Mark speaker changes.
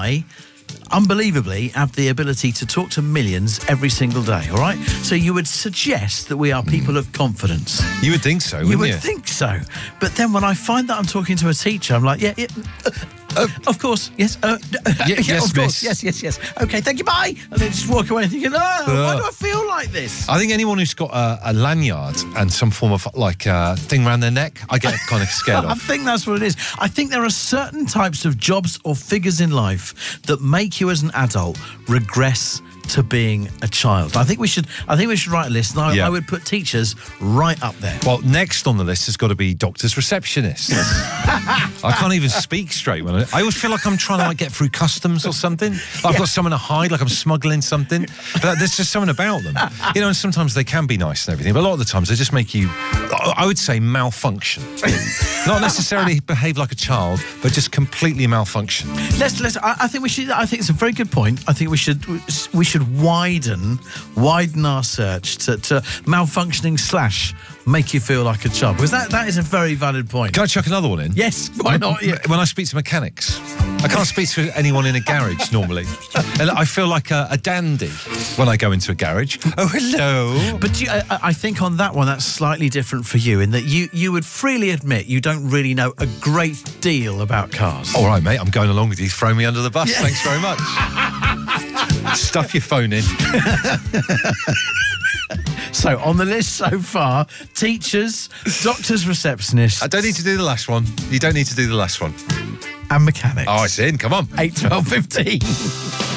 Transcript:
Speaker 1: I, unbelievably, have the ability to talk to millions every single day, all right? So you would suggest that we are people of confidence.
Speaker 2: You would think so, wouldn't you?
Speaker 1: You would think so. But then when I find that I'm talking to a teacher, I'm like, of course, yes.
Speaker 2: Yes,
Speaker 1: of course,
Speaker 2: miss.
Speaker 1: yes. Okay, thank you, bye. And then just walk away thinking, why do I feel like this?
Speaker 2: I think anyone who's got a lanyard and some form of thing around their neck, I get kind of scared
Speaker 1: I
Speaker 2: of.
Speaker 1: think that's what it is. I think there are certain types of jobs or figures in life that make you as an adult regress to being a child. I think we should write a list, and I would put teachers right up there.
Speaker 2: Well, next on the list has got to be doctors' receptionists. I can't even speak straight. I always feel like I'm trying to get through customs or something. I've got someone to hide, like I'm smuggling something. But there's just something about them. And sometimes they can be nice and everything, but a lot of the times they just make you, I would say, malfunction. Not necessarily behave like a child, but just completely malfunction.
Speaker 1: I think it's a very good point. I think we should widen our search to malfunctioning / make you feel like a child, because that is a very valid point.
Speaker 2: Can I chuck another one in?
Speaker 1: Yes, why not? Yeah.
Speaker 2: When I speak to mechanics, I can't speak to anyone in a garage normally, and I feel like a dandy when I go into a garage. Oh, hello.
Speaker 1: But I think on that one, that's slightly different for you, in that you would freely admit you don't really know a great deal about cars.
Speaker 2: All right, mate, I'm going along with you. Throw me under the bus. Yeah. Thanks very much. Stuff your phone in.
Speaker 1: So, on the list so far, teachers, doctors, receptionists...
Speaker 2: I don't need to do the last one. You don't need to do the last one.
Speaker 1: And mechanics.
Speaker 2: Oh, it's in. Come on.
Speaker 1: 8, 12, 15.